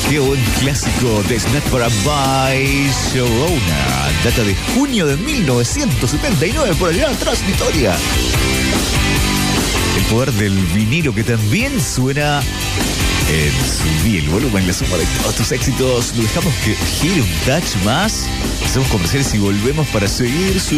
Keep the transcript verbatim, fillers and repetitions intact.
Qué buen clásico de Snack for a By Sharona. Data de junio de mil novecientos setenta y nueve por allá atrás en historia. El poder del vinilo que también suena en Subí el Volumen, la suma de todos tus éxitos. Lo dejamos que gire un touch más. Hacemos comerciales y volvemos para seguir su